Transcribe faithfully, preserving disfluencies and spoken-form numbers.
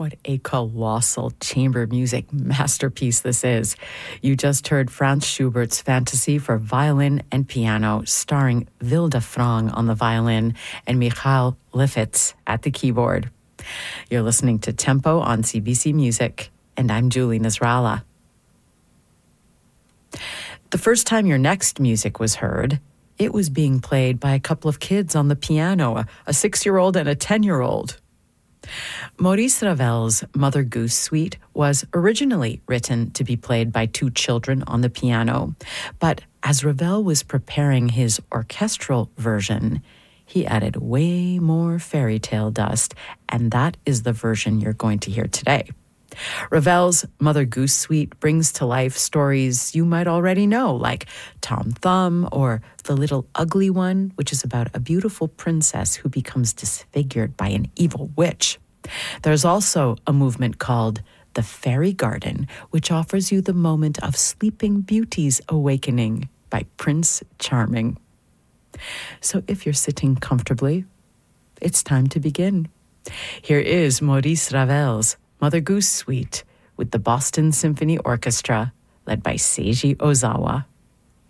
What a colossal chamber music masterpiece this is. You just heard Franz Schubert's Fantasy for violin and piano, starring Vilde Frang on the violin and Michael Lifitz at the keyboard. You're listening to Tempo on C B C Music, and I'm Julie Nasrallah. The first time your next music was heard, it was being played by a couple of kids on the piano, a, a six-year-old and a ten-year-old. Maurice Ravel's Mother Goose Suite was originally written to be played by two children on the piano, but as Ravel was preparing his orchestral version, he added way more fairy tale dust, and that is the version you're going to hear today. Ravel's Mother Goose Suite brings to life stories you might already know, like Tom Thumb or The Little Ugly One, which is about a beautiful princess who becomes disfigured by an evil witch. There's also a movement called The Fairy Garden, which offers you the moment of Sleeping Beauty's awakening by Prince Charming. So if you're sitting comfortably, it's time to begin. Here is Maurice Ravel's Mother Goose Suite with the Boston Symphony Orchestra, led by Seiji Ozawa.